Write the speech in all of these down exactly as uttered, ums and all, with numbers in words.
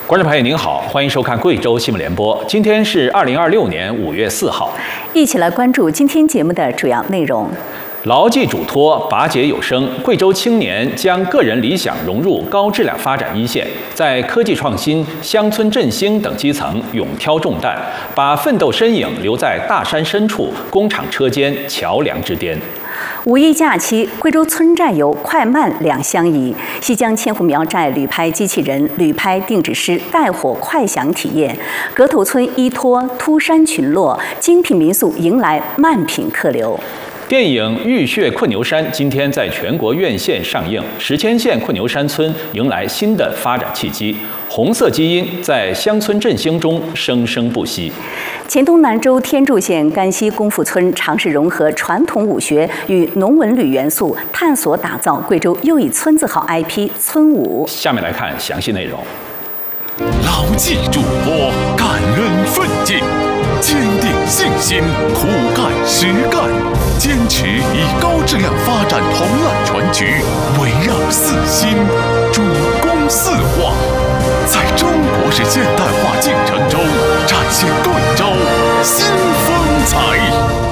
观众朋友您好，欢迎收看贵州新闻联播。今天是二零二六年五月四号， 一起来关注今天节目的主要内容。 牢记嘱托，拔节有声。贵州青年将个人理想融入高质量发展一线，在科技创新、乡村振兴等基层勇挑重担，把奋斗身影留在大山深处、工厂车间、桥梁之巅。 五一假期，贵州村寨游快慢两相宜。西江千户苗寨旅拍机器人、旅拍定制师带火快享体验。格头村依托秃山群落，精品民宿迎来慢品客流。 电影《浴血困牛山》今天在全国院线上映，石阡县困牛山村迎来新的发展契机，红色基因在乡村振兴中生生不息。 黔东南州天柱县甘溪功夫村尝试融合传统武学与农文旅元素，探索打造贵州又一村字号 I P 村舞。 下面来看详细内容。 牢记嘱托，感恩奋进，坚定信心，苦干实干，坚持以高质量发展同揽全局，围绕四新，主攻四化，在中国式现代化进程中展现贵州新风采。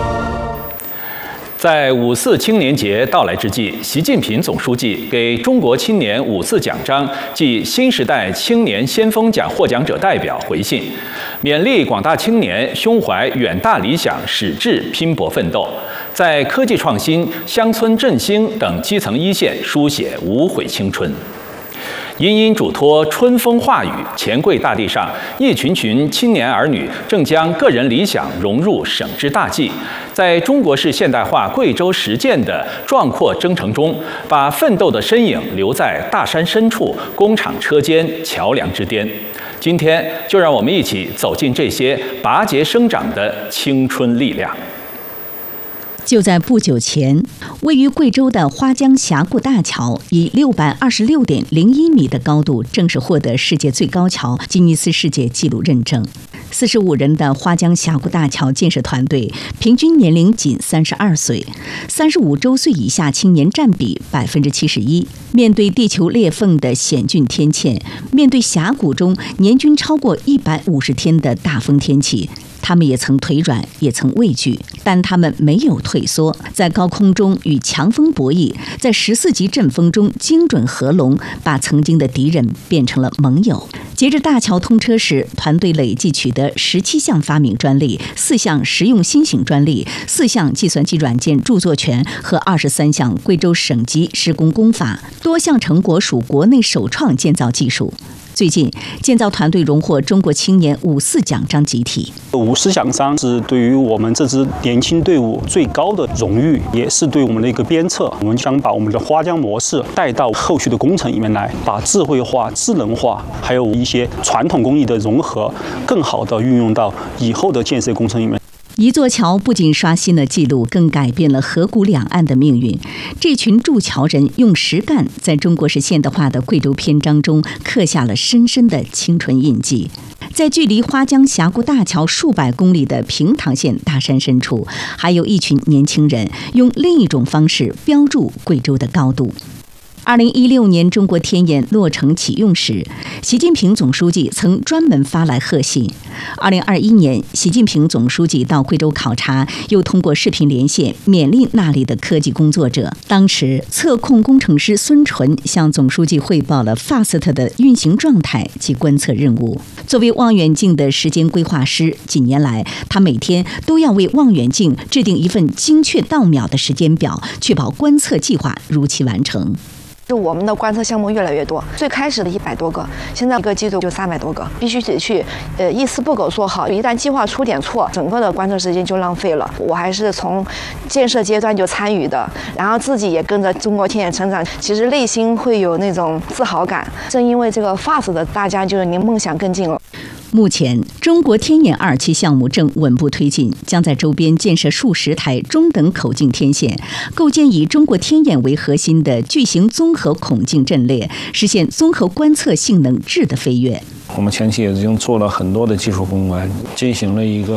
在五四青年节到来之际，习近平总书记给中国青年五四奖章暨新时代青年先锋奖获奖者代表回信，勉励广大青年胸怀远大理想，矢志拼搏奋斗，在科技创新、乡村振兴等基层一线书写无悔青春。殷殷嘱托，春风化雨，黔贵大地上，一群群青年儿女正将个人理想融入省之大计，在中国式现代化贵州实践的壮阔征程中，把奋斗的身影留在大山深处、工厂车间、桥梁之巅。今天，就让我们一起走进这些拔节生长的青春力量。 就在不久前，位于贵州的花江峡谷大桥以六百二十六点零一米的高度正式获得世界最高桥吉尼斯世界纪录认证。四十五人的花江峡谷大桥建设团队平均年龄仅三十二岁，三十五周岁以下青年占比百分之七十一。面对地球裂缝的险峻天堑，面对峡谷中年均超过一百五十天的大风天气，他们也曾腿软，也曾畏惧，但他们没有退缩，在高空中与强风博弈，在十四级阵风中精准合龙，把曾经的敌人变成了盟友。截至大桥通车时，团队累计取得十七项发明专利、四项实用新型专利、四项计算机软件著作权和二十三项贵州省级施工工法，多项成果属国内首创建造技术。最近，建造团队荣获中国青年五四奖章集体。 五四奖章是对于我们这支年轻队伍最高的荣誉，也是对我们的一个鞭策。我们将把我们的花江模式带到后续的工程里面来，把智慧化、智能化，还有一些传统工艺的融合，更好的运用到以后的建设工程里面。 一座桥不仅刷新了纪录，更改变了河谷两岸的命运。这群筑桥人用实干，在中国式现代化的贵州篇章中刻下了深深的青春印记。在距离花江峡谷大桥数百公里的平塘县大山深处，还有一群年轻人用另一种方式标注贵州的高度。二零一六年中国天眼落成启用时，习近平总书记曾专门发来贺信。二零二一年，习近平总书记到贵州考察，又通过视频连线勉励那里的科技工作者。当时，测控工程师孙纯向总书记汇报了 F A S T 的运行状态及观测任务。作为望远镜的时间规划师，几年来，他每天都要为望远镜制定一份精确到秒的时间表，确保观测计划如期完成。 就我们的观测项目越来越多，最开始的一百多个，现在一个季度就三百多个，必须得去，呃，一丝不苟做好。一旦计划出点错，整个的观测时间就浪费了。我还是从建设阶段就参与的，然后自己也跟着中国天眼成长，其实内心会有那种自豪感。正因为这个 F A S T 的，大家就是离梦想更近了。 目前，中国天眼二期项目正稳步推进，将在周边建设数十台中等口径天线，构建以中国天眼为核心的巨型综合孔径阵列，实现综合观测性能质的飞跃。 我们前期已经做了很多的技术攻关，进行了一个